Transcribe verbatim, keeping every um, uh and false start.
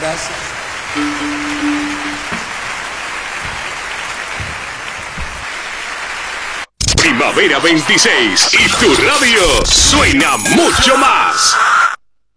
gracias. Primavera veintiséis y tu radio suena mucho más.